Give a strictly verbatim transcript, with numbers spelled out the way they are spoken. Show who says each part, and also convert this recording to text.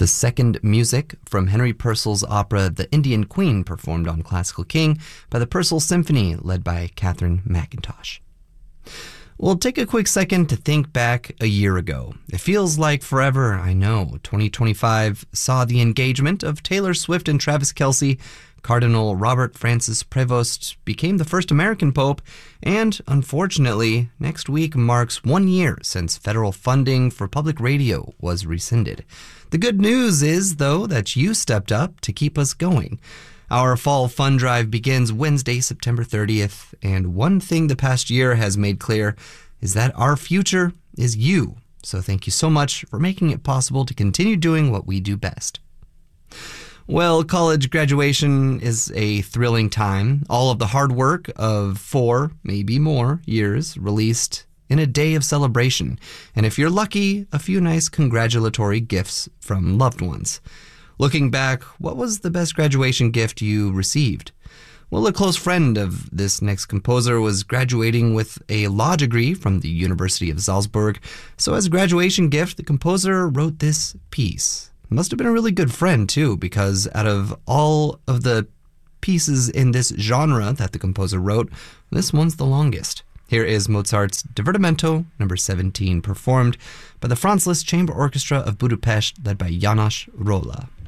Speaker 1: The second music from Henry Purcell's opera The Indian Queen, performed on Classical King by the Purcell Symphony, led by Catherine McIntosh. We'll take a quick second to think back a year ago. It feels like forever, I know. twenty twenty-five saw the engagement of Taylor Swift and Travis Kelce. Cardinal Robert Francis Prevost became the first American pope, and unfortunately, next week marks one year since federal funding for public radio was rescinded. The good news is, though, that you stepped up to keep us going. Our fall fund drive begins Wednesday, September thirtieth, and one thing the past year has made clear is that our future is you. So thank you so much for making it possible to continue doing what we do best. Well, college graduation is a thrilling time. All of the hard work of four, maybe more, years released in a day of celebration. And if you're lucky, a few nice congratulatory gifts from loved ones. Looking back, what was the best graduation gift you received? Well, a close friend of this next composer was graduating with a law degree from the University of Salzburg. So as a graduation gift, the composer wrote this piece. Must have been a really good friend, too, because out of all of the pieces in this genre that the composer wrote, this one's the longest. Here is Mozart's Divertimento number seventeen, performed by the Franz Liszt Chamber Orchestra of Budapest, led by János Róla.